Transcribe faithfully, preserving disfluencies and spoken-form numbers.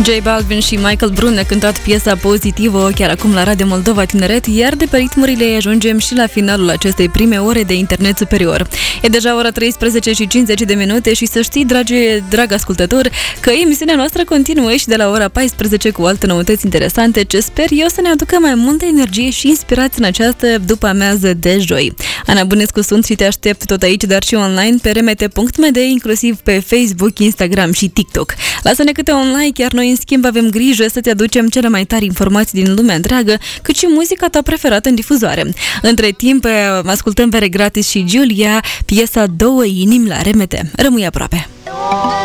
J Balvin și Michael Brun ne-a cântat piesa Pozitivă chiar acum la Radio Moldova Tineret, iar de pe ritmurile ajungem și la finalul acestei prime ore de internet superior. E deja ora treisprezece și cincizeci de minute și să știi, dragi, drag ascultător, că emisiunea noastră continuă și de la ora paisprezece cu alte noutăți interesante, ce sper eu să ne aducă mai multă energie și inspirație în această după-amiază de joi. Ana Bunescu sunt și te aștept tot aici, dar și online pe r m t punct m d, inclusiv pe Facebook, Instagram și TikTok. Lasă-ne câte un like, iar noi în schimb avem grijă să-ți aducem cele mai tari informații din lumea întreagă, cât și muzica ta preferată în difuzoare. Între timp, ascultăm Vere Gratis și Giulia, piesa Două Inimi la R M T. Rămâi aproape!